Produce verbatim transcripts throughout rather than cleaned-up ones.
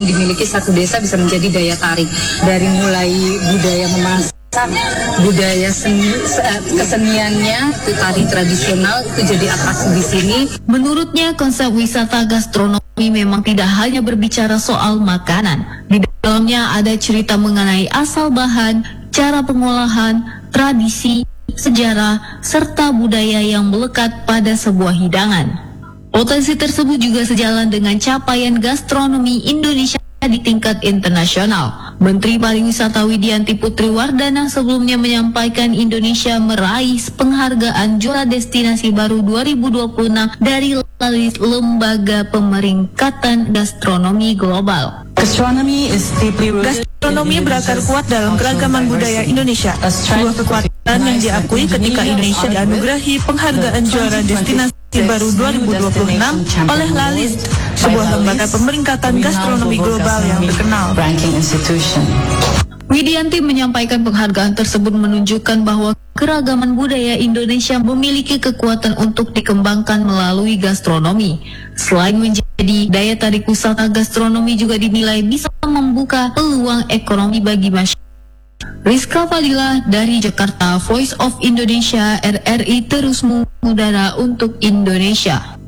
dimiliki satu desa bisa menjadi daya tarik, dari mulai budaya memasak, budaya seni, keseniannya, itu tari tradisional itu jadi atraksi di sini. Menurutnya konsep wisata gastronomi memang tidak hanya berbicara soal makanan. Di dalamnya ada cerita mengenai asal bahan, cara pengolahan, tradisi, sejarah, serta budaya yang melekat pada sebuah hidangan. Potensi tersebut juga sejalan dengan capaian gastronomi Indonesia di tingkat internasional. Menteri Pariwisata Widianti Putri Wardana sebelumnya menyampaikan Indonesia meraih penghargaan juara destinasi baru dua ribu dua puluh enam dari Lembaga Pemeringkatan Gastronomi Global. Gastronomi berakar kuat dalam keragaman budaya Indonesia, sebuah kekuatan yang diakui ketika Indonesia dianugerahi penghargaan juara destinasi baru dua ribu dua puluh enam oleh LALIS, sebuah lembaga pemeringkatan gastronomi global yang terkenal. Widianti menyampaikan penghargaan tersebut menunjukkan bahwa keragaman budaya Indonesia memiliki kekuatan untuk dikembangkan melalui gastronomi. Selain menjadi daya tarik wisata, gastronomi juga dinilai bisa membuka peluang ekonomi bagi masyarakat. Rizka Fadila dari Jakarta, Voice of Indonesia, R R I terus mengudara untuk Indonesia.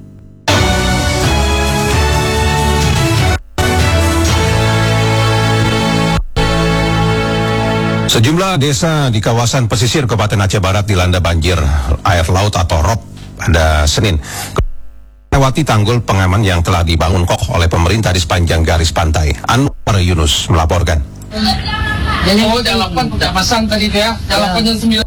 Sejumlah desa di kawasan pesisir Kabupaten Aceh Barat dilanda banjir air laut atau rob pada Senin. Melewati tanggul pengaman yang telah dibangun kokoh oleh pemerintah di sepanjang garis pantai. Anwar Yunus melaporkan. Oh, delapan tidak pasang tadi ya, delapan dan sembilan.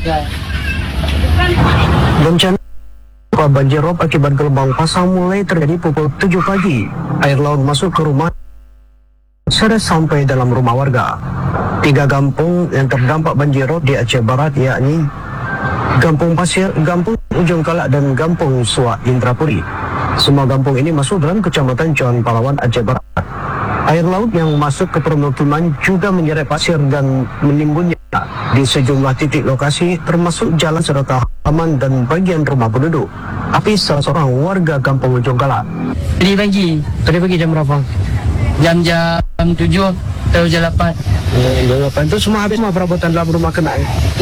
Bencana banjir rob akibat gelombang pasang mulai terjadi pukul tujuh pagi. Air laut masuk ke rumah sudah sampai dalam rumah warga. Tiga kampung yang terdampak banjir rob di Aceh Barat yakni Kampung Pasir, Kampung Ujung Kalak dan Kampung Suak Indrapuri. Semua kampung ini masuk dalam Kecamatan John Palawan, Aceh Barat. Air laut yang masuk ke permukiman juga menyeret pasir dan menimbunnya di sejumlah titik lokasi termasuk jalan serta halaman dan bagian rumah penduduk. Api salah seorang warga Kampung Ujung Kalak. Tadi pagi, tadi pagi jam berapa? Jam-jam tujuh atau jam delapan. Jam delapan itu semua habis, semua perabotan dalam rumah kena.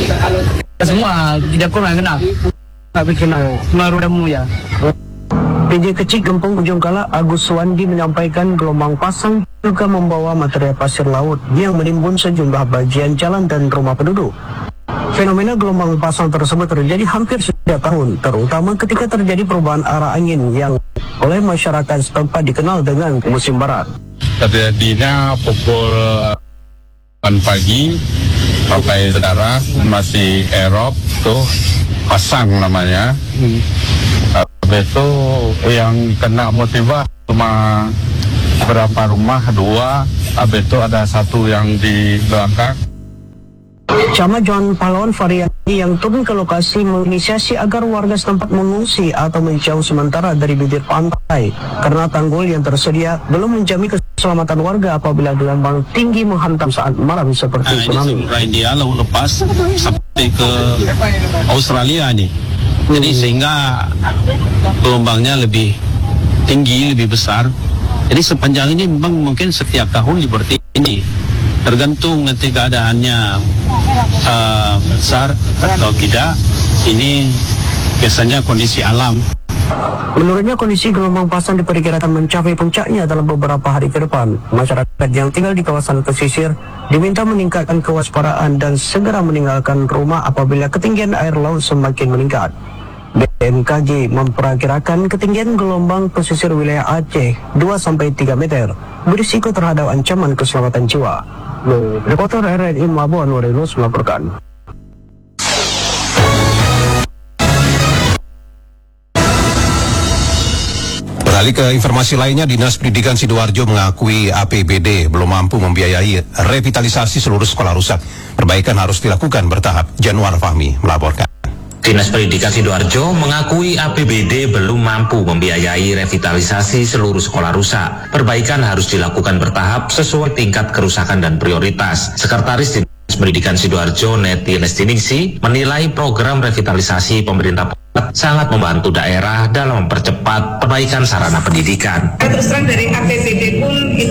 Semua tidak pernah kena. Tapi kena. Semua rodamu ya. P J Kecil Kampung Ujung Kalak Agus Suwandi menyampaikan gelombang pasang juga membawa material pasir laut yang menimbun sejumlah bagian jalan dan rumah penduduk. Fenomena gelombang pasang tersebut terjadi hampir setiap tahun, terutama ketika terjadi perubahan arah angin yang oleh masyarakat setempat dikenal dengan musim barat. Terjadinya pukul delapan pagi sampai darat masih erop tuh pasang namanya. Hmm. Habis itu yang kena musibah cuma berapa rumah, dua. Habis itu ada satu yang di belakang. Camat John Palawan Variani yang turun ke lokasi menginisiasi agar warga setempat mengungsi atau menjauh sementara dari bibir pantai karena tanggul yang tersedia belum menjamin keselamatan warga apabila gelombang tinggi menghantam saat malam seperti tsunami. Nah, dia lalu lepas sampai ke Australia nih. Jadi sehingga gelombangnya lebih tinggi, lebih besar. Jadi sepanjang ini memang mungkin setiap tahun seperti ini. Tergantung nanti keadaannya uh, besar atau tidak. Ini biasanya kondisi alam. Menurutnya kondisi gelombang pasang diperkirakan mencapai puncaknya dalam beberapa hari ke depan. Masyarakat yang tinggal di kawasan pesisir diminta meningkatkan kewaspadaan dan segera meninggalkan rumah apabila ketinggian air laut semakin meningkat. B M K G memperkirakan ketinggian gelombang pesisir wilayah Aceh dua sampai tiga meter, berisiko terhadap ancaman keselamatan jiwa. Reporter R R I Mabu Anwar Yunus melaporkan. Beralih ke informasi lainnya, Dinas Pendidikan Sidoarjo mengakui A P B D belum mampu membiayai revitalisasi seluruh sekolah rusak. Perbaikan harus dilakukan bertahap. Januar Fahmi melaporkan. Dinas Pendidikan Sidoarjo mengakui A P B D belum mampu membiayai revitalisasi seluruh sekolah rusak. Perbaikan harus dilakukan bertahap sesuai tingkat kerusakan dan prioritas. Sekretaris Dinas Pendidikan Sidoarjo, Neti Lestiningsi, menilai program revitalisasi pemerintah pusat sangat membantu daerah dalam mempercepat perbaikan sarana pendidikan. Terus terang dari A P B D pun